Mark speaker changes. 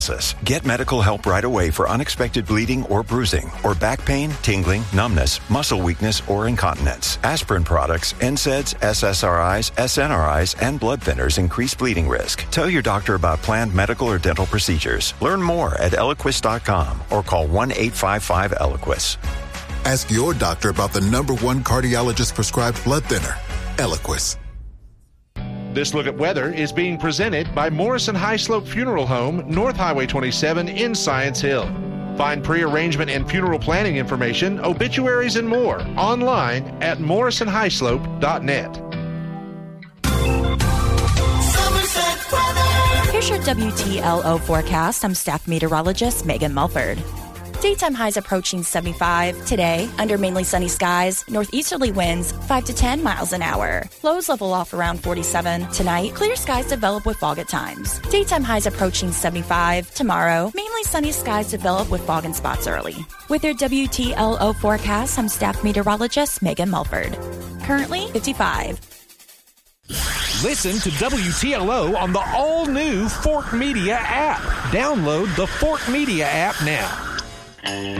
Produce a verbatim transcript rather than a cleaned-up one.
Speaker 1: Get medical help right away for unexpected bleeding or bruising, or back pain, tingling, numbness, muscle weakness, or incontinence. Aspirin products, N SAIDs, S S R Is, S N R Is, and blood thinners increase bleeding risk. Tell your doctor about planned medical or dental procedures. Learn more at Eliquis dot com or call one eight five five Eliquis.
Speaker 2: Ask your doctor about the number one cardiologist-prescribed blood thinner, Eliquis.
Speaker 3: This look at weather is being presented by Morrison High Slope Funeral Home, North Highway twenty-seven in Science Hill. Find pre-arrangement and funeral planning information, obituaries, and more online at morrison high slope dot net.
Speaker 4: Here's your W T L O forecast. I'm staff meteorologist Megan Mulford. Daytime highs approaching seventy-five. Today, under mainly sunny skies, northeasterly winds five to ten miles an hour. Lows level off around forty-seven. Tonight, clear skies develop with fog at times. Daytime highs approaching seventy-five. Tomorrow, mainly sunny skies develop with fog in spots early. With your W T L O forecast, I'm staff meteorologist Megan Mulford. Currently, fifty-five.
Speaker 5: Listen to W T L O on the all-new Fork Media app. Download the Fork Media app now.